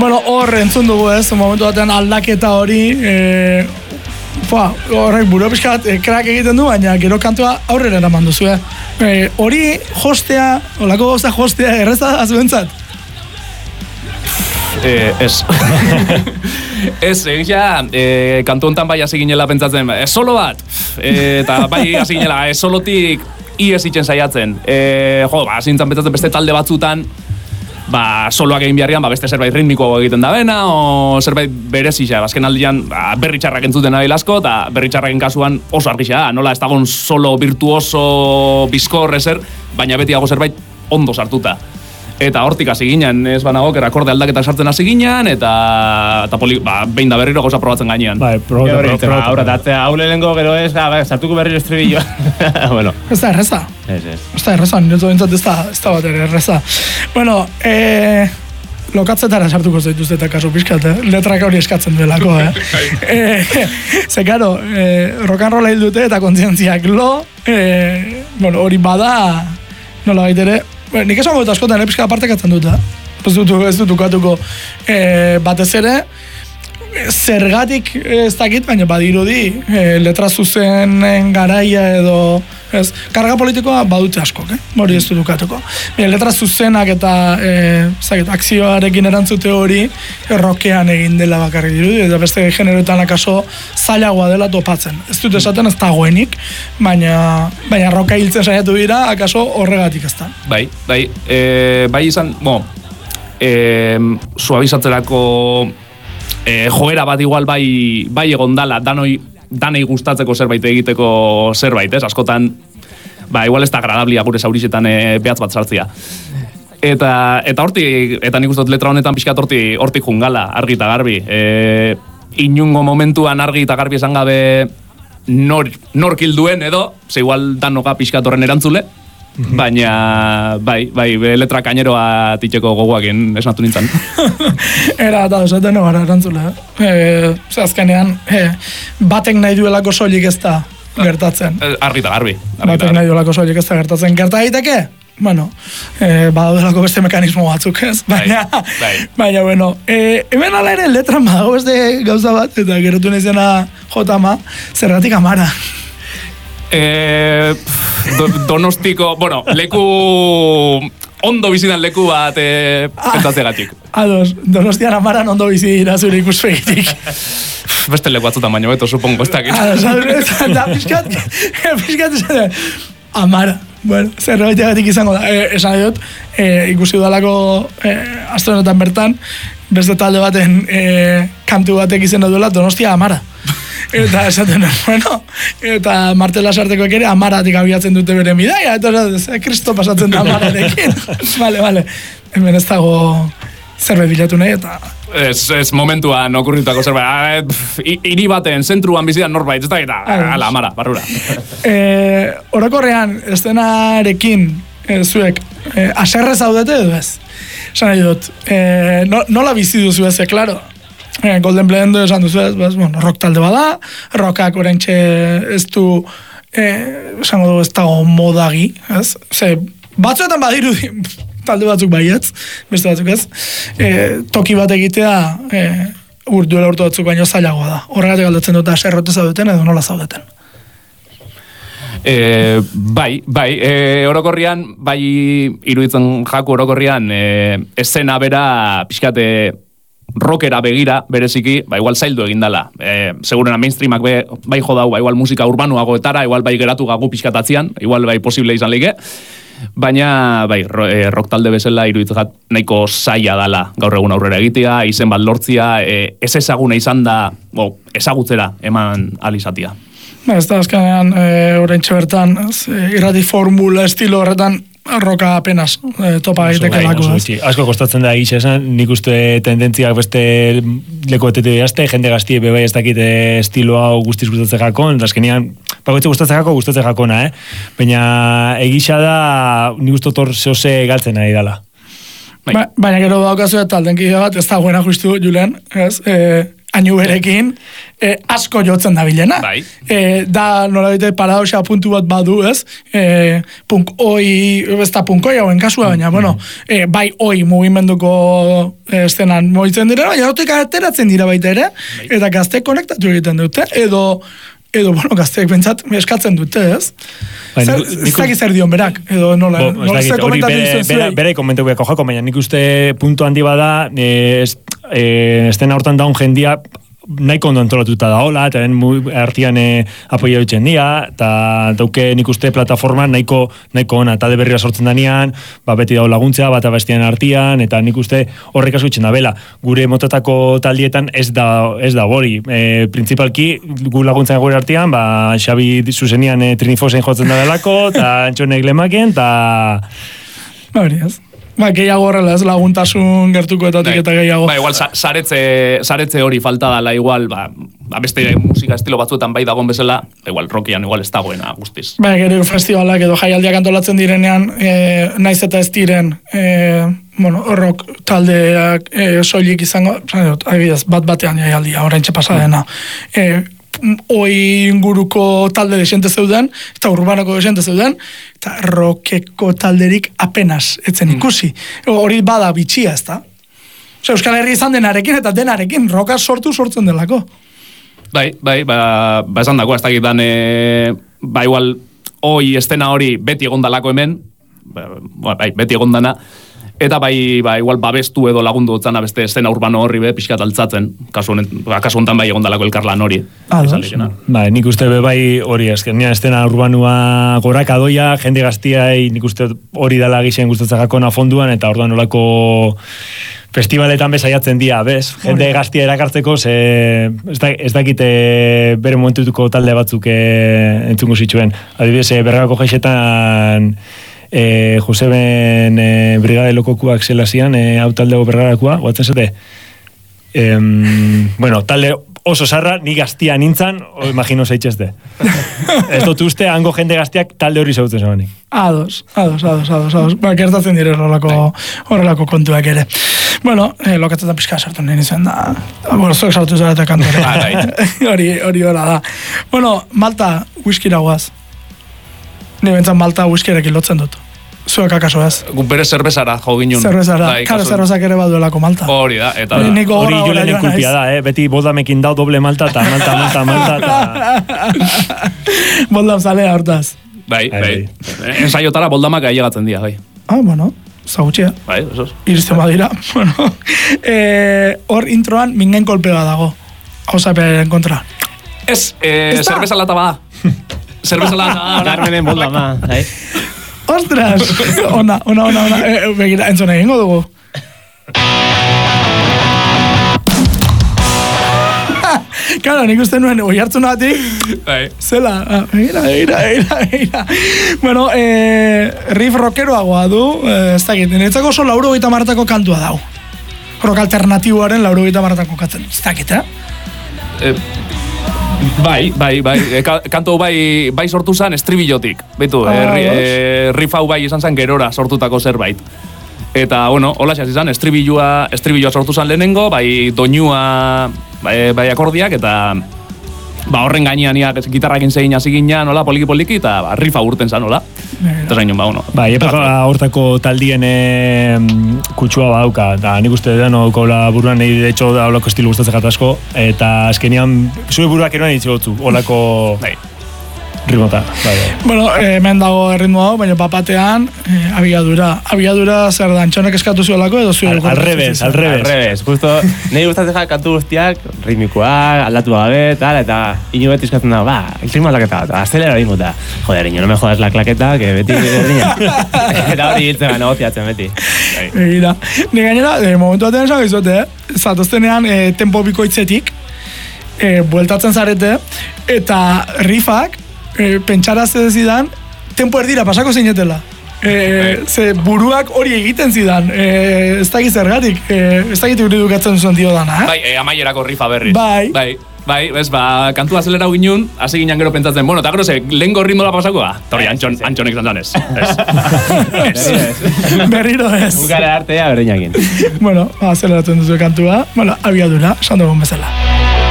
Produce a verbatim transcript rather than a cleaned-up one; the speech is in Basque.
Bueno, hor entzun dugu ez, momentu batean aldaketa hori, e, Ba, horrek buru pixkat e, krak egiten du, baina gero kantua aurrera eraman duzu, eh? E, hori jostea, olako gauza jostea, erreza azuentzat? Eh, ez. Ez, egia, eh, kantu hontan bai hasi ginela pentsatzen, eh, solo bat, eh, eta bai hasi ginela, eh, solotik ies itzen saiatzen. Eh, jo, ba, zintzen pentsatzen beste talde batzutan, ba, soloak egin beharrian, ba, beste zerbait ritmikoa egiten da bena, o zerbait berezia, azken aldian, ba, berri txarrak entzuten nahi asko, eta berri txarraken kasuan oso argixea, nola ez dagoen solo virtuoso, bizkor, ezer, baina beti dago zerbait ondo sartuta. Eta hortik hasi ginen, ez banago, akorde aldaketak sartzen hasi ginen, eta, eta poli, ba, behin da berriro gauza probatzen gainean. Bai, probatu, probatu. Aurra, eta haule lehenko gero ez, ba, sartuko berriro estribilloa. Bueno. Ez da erreza. Ez, ez. Ez da erreza, niretu bintzat ez da, ez da bat ere erreza. Bueno, eh, lokatzetara sartuko zaituzte eta kasu pixkat, eh? Letrak hori eskatzen duelako, eh? eh ze, karo, eh, rock and rolla hil dute eta kontzientziak lo, eh, bueno, hori bada, nola baitere, bueno, nik esan gotu askotan, epizka apartekatzen dut, ez dut, ez dut ukatuko e, batez ere, zergatik ez dakit, baina badirudi, e, letra zuzenen garaia edo, ez, karga politikoa badute askok, eh? Hori ez dut ukatuko. E, letra zuzenak eta, e, zakit, akzioarekin erantzute hori, errokean egin dela bakarrik dirudi, eta beste generoetan akaso zailagoa dela topatzen. Ez dut esaten ez dagoenik, baina, baina roka hiltzen saiatu dira, akaso horregatik ez da. Bai, bai, e, bai izan, bo, e, suabizatzerako e, joera bat igual bai, bai egon dala, danoi, danei gustatzeko zerbait egiteko zerbait, ez? Askotan, ba, igual ez da agradablia gure zaurixetan e, behatz bat sartzia. Eta, eta hortik, eta nik uste dut letra honetan pixkat hortik, hortik jungala, argi eta garbi. E, inungo momentuan argi eta garbi esan gabe nor, nork hilduen edo, ze igual danoka pixkat horren erantzule, mm-hmm. baina, bai, bai, letra kaineroa titeko gogoakin esnatu nintzen. Era, eta esaten no gara erantzule, eh? Ze azkenean, e, batek nahi duelako soilik ez da gertatzen. Argi eta garbi. Batek nahi duelako soilik ez da gertatzen. Gerta daiteke? Bueno, eh, badaudelako beste mekanismo batzuk, ez? Baina, bai, bai. Baina, bueno, eh, hemen ala ere letran badago beste gauza bat, eta gerotu nizena jotama, zergatik amara. Eh, do, donostiko, bueno, leku, ondo bizidan leku bat eh, pentsatzegatik. Ados, Donostian amaran ondo bizi dira zure ikuspegitik. Beste leku batzutan baino beto, supongo, ez dakit. Ados, ados, da, pixkat, pixkat, amara. Bueno, zerbaitegatik izango da. E, esan dut, e, ikusi dudalako e, astronotan bertan, beste talde baten e, kantu batek izena duela Donostia amara. Eta esaten, bueno, eta Martela Sartekoek ere amaratik abiatzen dute bere bidaia, eta esaten, kristo pasatzen da amararekin. Vale, vale. Hemen ez dago zerbait bilatu nahi, eta... Ez, ez momentuan okurritako zerbait, hiri baten, zentruan bizidan norbait, ez da, eta, ala, amara, barrura. E, Orokorrean, estenarekin, e, zuek, e, aserre zaudete edo ez? Esan nahi dut, e, no, nola bizi duzu ez, klaro? E, Golden Blend esan duzu ez, bez, bueno, rock talde bada, rockak orentxe ez du, e, esango du ez dago modagi, ez? Ze, batzuetan badiru talde batzuk baietz, beste batzuk ez, e, toki bat egitea e, ur duela urte batzuk baino zailagoa da. Horregatik galdetzen dut aserrote zaudeten edo nola zaudeten? E, bai, bai, e, orokorrian, bai iruditzen jaku orokorrian, e, eszena bera pixkate rockera begira, bereziki, ba, igual zaildu egin dela. E, segurena mainstreamak be, bai jodau, ba, igual musika urbanuago etara, igual bai geratu gagu pixkatatzian, igual bai posible izan leike, baina bai, rock talde bezala iruditzat nahiko zaila dala gaur egun aurrera egitea, izen bat lortzia, e, ez ezaguna izan da, o, ezagutzera eman alizatia. Ez da, azkenean, e, oraintxe bertan, irrati formula estilo horretan, roka apenas e, topa egiteke lako. Asko kostatzen da egitxe esan, nik uste tendentziak beste lekuetetu jazte, jende gaztie bebai ez dakit estilo hau guztiz gustatzen jakon, eta azkenean, pagoetxe gustatzen jako, gustatzen jakona, eh? Baina egitxa da, nik uste tor zehose galtzen nahi dala. Ba, baina gero daukazu eta aldenkidea bat, ez da buena justu, Julen, ez? E, hainu berekin, eh, asko jotzen da bilena. Bai. Eh, da, nola bite, paradoxa puntu bat badu, ez? Eh, punk oi, ez da punk oi hauen kasua, baina, bueno, eh, bai oi mugimenduko eh, estenan moitzen dira, baina hortik ateratzen dira baita ere, eta gazteek konektatu egiten dute, edo edo, bueno, gazteek bentsat eskatzen dute, ez? Bai, zer, nik- nik- zaki zer dion berak, edo nola, Bo, nola ez zer dakit, hori komentatu bere, dizuen bere, zuei. bere komentu beako joko, baina nik uste puntu handi bada, e, ez, e, estena hortan daun jendia nahiko ondo antolatuta da hola, eta den artian e, apoia dutzen dia, eta dauke nik uste plataforma nahiko, nahiko ona, talde berria sortzen danean, ba, beti dago laguntzea, bata bestian artian, eta nik uste horrek asko itxen da bela. Gure motatako taldietan ez da, ez da hori. E, Principalki, gu laguntzen gure artian, ba, Xabi zuzenian e, Trinifosen jotzen da delako, eta Antxonek lemaken, eta... Hori ez. Ba, gehiago horrela ez laguntasun gertukoetatik eta gehiago. Ba, igual, sa- saretze, saretze hori falta dala, igual, ba, ba, beste musika estilo batzuetan bai dagoen bezala, igual, rockian igual ez dagoena guztiz. Ba, gero festivalak edo jaialdiak antolatzen direnean, e, naiz eta ez diren, e, bueno, rock taldeak e, soilik izango, adibidez, bat batean jaialdia, oraintxe pasa dena. E, oi inguruko talde desente zeuden, eta urbanoko desente zeuden, eta rockeko talderik apenas etzen ikusi. Hori bada bitxia, ez da? Osea, Euskal Herri izan denarekin eta denarekin, roka sortu sortzen delako. Bai, bai, ba, ba esan dako, ez dakit dan, e, ba igual, hoi estena hori beti egondalako hemen, ba, bai, beti egondana, eta bai, ba, igual babestu edo lagundu dutzana beste estena urbano horri be, pixkat altzatzen, kasu honen, ba, kasu honetan bai egondalako elkarlan hori. Ados. Esan lehena. Ba, nik uste be bai hori, azkenean estena urbanua goraka doia, jende gaztiai nik uste hori dala gixen gustatzakakona fonduan, eta orduan olako festivaletan bezaiatzen dia, bez? Jende gaztia erakartzeko, ze ez, da, ez dakite bere momentutuko talde batzuk e, entzungo zituen. Adibidez, e, Bergako jaixetan e, Joseben e, Brigade Lokokuak zelazian, e, hau taldego Bergarakua, guatzen zate? E, bueno, talde oso sarra, ni gaztia nintzan, o imagino zaitxezte. Ez dut uste, hango jende gaztiak talde hori zautzen zabanik. Ados, ados, ados, ados, ados. Ba, gertatzen dire horrelako, horrelako kontuak ere. Bueno, eh, lokatzetan pixka sartu nien izan da. Bueno, zuek sartu zarete kantore. hori, hori hori da. Bueno, Malta, whisky guaz. Ni bentzan Malta whiskyrekin lotzen dut. Zuek akaso ez. Gu bere zerbezara jo ginen. Zerbezara, Bai, karo kasu- zerbezak ere baduelako Malta. Hori da, eta Hori nik Hori gogora Julenen joan kulpia naiz. da, eh? Beti boldamekin dau doble malta, eta malta, malta, malta, eta... Boldam zalea hortaz. bai, Bai, bai. Ensaiotara boldamak ailegatzen dira, bai. Ah, bueno, zagutxea. Bai, eso es. Iristen badira. Bueno, eh, hor introan mingen kolpega dago. Hausapearen kontra. Ez, eh, Ez da? zerbeza lata bada. Zerbeza lata bada. Carmenen boldama, bai. Ostras! Ona, ona, ona, ona. E, e, begira, entzun egingo dugu. Claro, nik uste nuen, oi hartzun batik, Bai. zela, ah, begira, begira, begira, begira. Bueno, eh, riff rockeroagoa du, eh, ez dakit, niretzako oso lauro gita martako kantua dau. Rock alternatiboaren lauro gita martako katzen, ez dakit, eh? Eh, Bai, bai, bai. E, ka, kanto bai, bai sortu zen estribillotik. Beitu, Ah, eh, ri- ados. eh, riff hau bai izan zen gerora sortutako zerbait. Eta, bueno, hola xaz izan, estribilloa, estribilloa sortu zen lehenengo, bai doinua, bai, bai akordiak, eta ba horren gainean ia gitarrakin zein hasi ginen, nola, poliki-poliki, eta ba, rifa urten zen, nola. Eta zain ba, bueno. Bai, epaka hortako taldien e, kutsua badauka, eta nik uste deno daukala buruan, nahi de hecho da holako estilo gustatzen jatasko, eta azkenian, zure buruak eroan hitz gotzu, holako Bai. ritmota, bai, bai. Bueno, eh, hemen dago erritmo hau, baina papatean, eh, abiadura. Abiadura zer da, Antxonek eskatu zuelako edo zuel Al, al revés, al Al revés. revés, justo, nahi gustatzen ja kantu guztiak, ritmikoak, aldatu gabe, tal, eta ino beti eskatzen da, ba, ritmo aldaketa bat, azelera ritmo, eta, joder, ino, no me jodas la klaketa, que beti berdina. Eta hori hiltzen negoziatzen beti. Begira. Ni gainera, eh, momentu batean esan gizote, eh? Zatoztenean eh, tempo bikoitzetik, eh, bueltatzen zarete, eta rifak, eh, pentsara ze zidan, tempo erdira pasako zinetela. Eh, ze buruak hori egiten zidan, eh, ez dakit zergatik, eh, ez dakit hori dukatzen zuen dio dana, eh? Bai, e, amaierako rifa berriz. Bai. Bai. Bai, bez, ba, kantu azelera ginen, hasi ginen gero pentsatzen, bueno, eta gero ze, lehenko ritmola pasako, ba, eta hori, antxon, antxonek zan zanez. Ez. Berriro ez. Bukara artea berdinakin. Bueno, azeleratzen duzu kantua, bueno, abiadura, esan dugun bezala.